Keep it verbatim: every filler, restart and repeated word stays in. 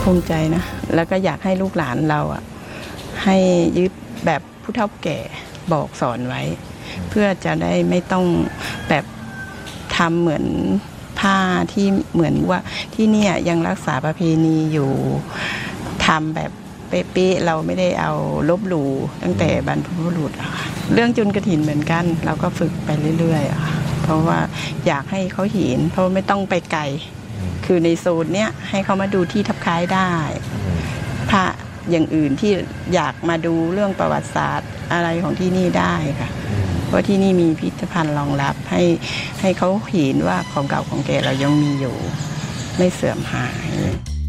ภูมิใจนะแล้วก็อยากให้ลูกหลานเราอ่ะให้ยึดแบบผู้เฒ่าแก่บอกสอนไว้เพื่อจะได้ไม่ต้องแบบทำเหมือนผ้าที่เหมือนว่าที่เนี่ยยังรักษาประเพณีอยู่ทำแบบเป๊ะๆเราไม่ได้เอาลบหลู่ตั้งแต่บรรพบุรุษอะค่ะเรื่องจุลกฐินเหมือนกันเราก็ฝึกไปเรื่อยๆอะค่ะเพราะว่าอยากให้เขาเห็นเพราะไม่ต้องไปไกลคือในโซนเนี้ยให้เขามาดูที่ทับคล้ายได้พระอย่างอื่นที่อยากมาดูเรื่องประวัติศาสตร์อะไรของที่นี่ได้ค่ะเพราะที่นี่มีพิพิธภัณฑ์รองรับให้ให้เขาเห็นว่าของเก่าของแก่เรายังมีอยู่ไม่เสื่อมหาย